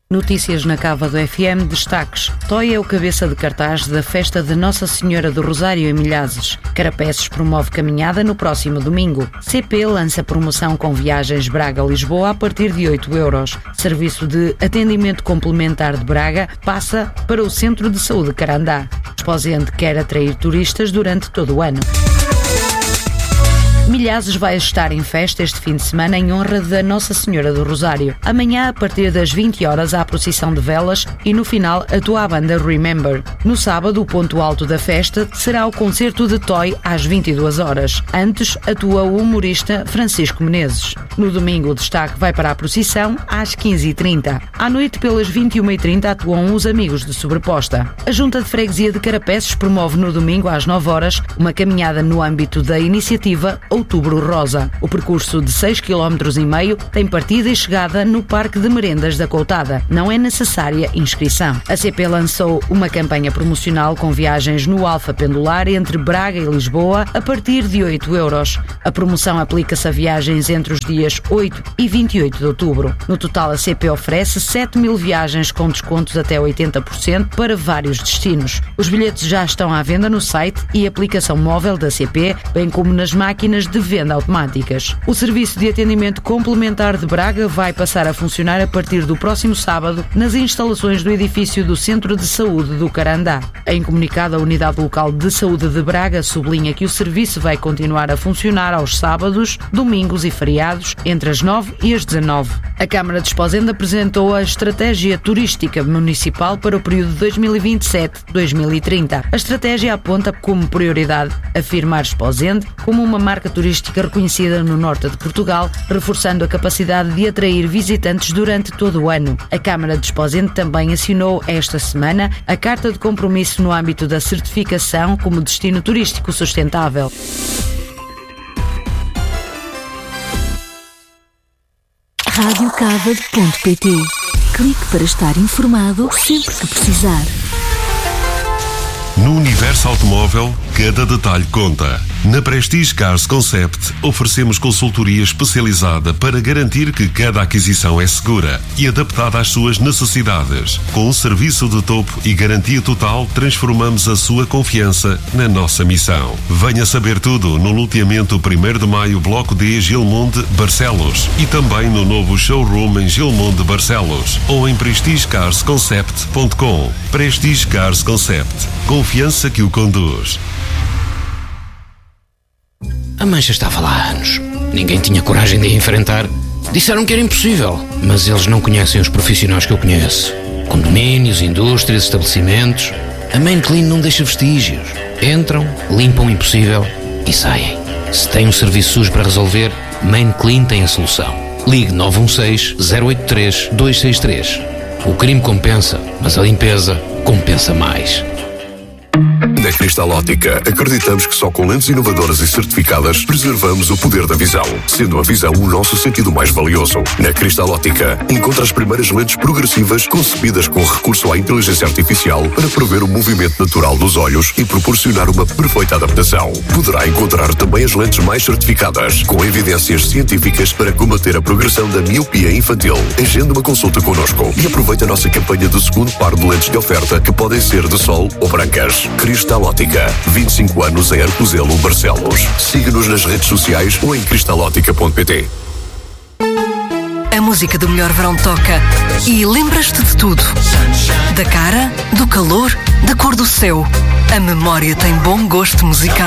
Notícias na Cava do FM, destaques. Toy é o cabeça de cartaz da festa de Nossa Senhora do Rosário em Milhazes. Carapeços promove caminhada no próximo domingo. CP lança promoção com viagens Braga-Lisboa a partir de 8€. Serviço de atendimento complementar de Braga passa para o Centro de Saúde Carandá. Exposente quer atrair turistas durante todo o ano. Milhazes vai estar em festa este fim de semana em honra da Nossa Senhora do Rosário. Amanhã, a partir das 20h, há procissão de velas e no final atua a banda Remember. No sábado, o ponto alto da festa será o concerto de Toy às 22h. Antes, atua o humorista Francisco Menezes. No domingo, o destaque vai para a procissão às 15h30. À noite, pelas 21h30, atuam os Amigos de Sobreposta. A Junta de Freguesia de Carapeços promove no domingo às 9h uma caminhada no âmbito da iniciativa Outubro Rosa. O percurso de 6,5 km tem partida e chegada no Parque de Merendas da Coutada. Não é necessária inscrição. A CP lançou uma campanha promocional com viagens no Alfa Pendular entre Braga e Lisboa a partir de 8€. A promoção aplica-se a viagens entre os dias 8 e 28 de outubro. No total, a CP oferece 7.000 viagens com descontos até 80% para vários destinos. Os bilhetes já estão à venda no site e aplicação móvel da CP, bem como nas máquinas de venda automáticas. O serviço de atendimento complementar de Braga vai passar a funcionar a partir do próximo sábado nas instalações do edifício do Centro de Saúde do Carandá. Em comunicado, a Unidade Local de Saúde de Braga sublinha que o serviço vai continuar a funcionar aos sábados, domingos e feriados entre as 9 e as 19. A Câmara de Esposende apresentou a Estratégia Turística Municipal para o período 2027-2030. A estratégia aponta como prioridade afirmar Esposende como uma marca turística reconhecida no norte de Portugal, reforçando a capacidade de atrair visitantes durante todo o ano. A Câmara de Esposende também assinou esta semana a Carta de Compromisso no âmbito da certificação como destino turístico sustentável. radiocava.pt. Clique para estar informado sempre que precisar. No universo automóvel, cada detalhe conta. Na Prestige Cars Concept, oferecemos consultoria especializada para garantir que cada aquisição é segura e adaptada às suas necessidades. Com um serviço de topo e garantia total, transformamos a sua confiança na nossa missão. Venha saber tudo no loteamento 1º de Maio, Bloco D, Gilmonde, Barcelos, e também no novo showroom em Gilmonde, Barcelos, ou em prestigecarsconcept.com. Prestige Cars Concept. Confiança que o conduz. A mancha estava lá há anos. Ninguém tinha coragem de a enfrentar. Disseram que era impossível, mas eles não conhecem os profissionais que eu conheço. Condomínios, indústrias, estabelecimentos. A Main Clean não deixa vestígios. Entram, limpam o impossível e saem. Se tem um serviço sujo para resolver, Main Clean tem a solução. Ligue 916-083-263. O crime compensa, mas a limpeza compensa mais. Na Cristal Ótica, acreditamos que só com lentes inovadoras e certificadas preservamos o poder da visão, sendo a visão o nosso sentido mais valioso. Na Cristal Ótica, encontra as primeiras lentes progressivas concebidas com recurso à inteligência artificial para prever o movimento natural dos olhos e proporcionar uma perfeita adaptação. Poderá encontrar também as lentes mais certificadas, com evidências científicas para combater a progressão da miopia infantil. Agende uma consulta connosco e aproveite a nossa campanha do segundo par de lentes de oferta, que podem ser de sol ou brancas. Cristal Ótica, 25 anos em Arcozelo, Barcelos. Siga-nos nas redes sociais ou em cristalótica.pt. A música do melhor verão toca e lembras-te de tudo. Da cara, do calor, da cor do céu. A memória tem bom gosto musical.